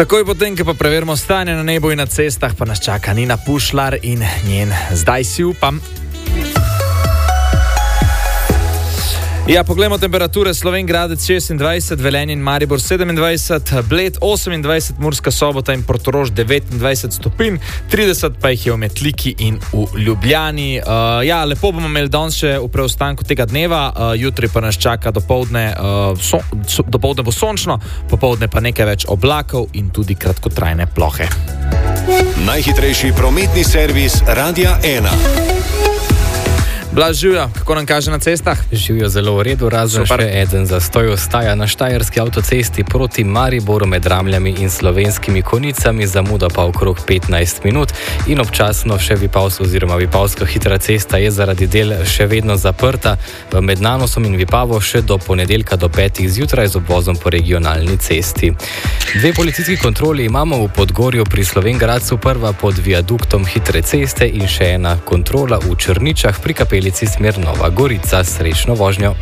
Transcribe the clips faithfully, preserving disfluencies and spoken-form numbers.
Takoj potem, ko pa preverimo stanje na nebu in na cestah, pa nas čaka Nina Pušlar in njen Zdaj si upam. Ja, poglejmo temperature. Slovenj Gradec šestindvajset, Velenje in Maribor sedemindvajset, Bled osemindvajset, Murska Sobota in Portorož devetindvajset stopinj, trideset pa jih je v Metliki in v Ljubljani. Uh, ja, lepo bomo imeli danes še v preostanku tega dneva, uh, jutri pa nas čaka dopoldne, uh, so, so, dopoldne bo sončno, popoldne pa nekaj več oblakov in tudi kratkotrajne plohe. Najhitrejši prometni servis Radia ena. Blaž, živjo, kako nam kaže na cestah? Živjo zelo v redu, razen še eden zastoj ostaja na Štajerski avtocesti proti Mariboru med Ramljami in Slovenskimi Konicami, zamuda pa okrog petnajst minut in občasno še Vipavsko oziroma Vipavska hitra cesta je zaradi del še vedno zaprta med Nanosom in Vipavo še do ponedeljka do petih zjutraj z obvozom po regionalni cesti. Dve policijski kontroli imamo v Podgorju pri Slovenj Gradcu, prva pod viaduktom hitre ceste in še ena kontrola v Črničah pri kapelici smer Nova Gorica. Srečno vožnjo.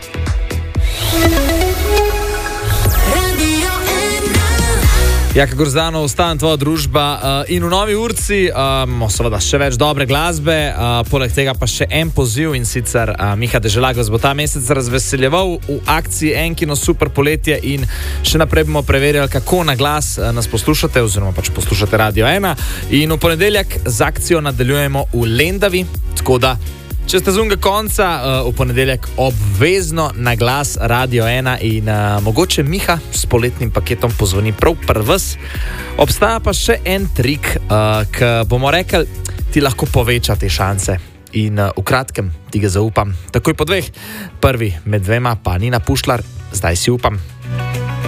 Jaka Grozdanov, ostajam tvoja družba uh, in v novi urci um, seveda še več dobre glasbe, uh, poleg tega pa še en poziv in sicer uh, Miha Deželak vas bo ta mesec razveseljeval v akciji Enkino super poletje in še naprej bomo preverjali, kako na glas uh, nas poslušate oziroma pač poslušate Radio ena in v ponedeljek z akcijo nadaljujemo v Lendavi, tako da če ste z unga konca, uh, v ponedeljek obvezno na glas Radio ena in uh, mogoče Miha s poletnim paketom pozvoni prav prvs. Obstaja pa še en trik, uh, ki bomo rekli, ti lahko poveča te šanse. In uh, v kratkem ti ga zaupam. Takoj po dveh, prvi med dvema pa Nina Pušlar, Zdaj si upam.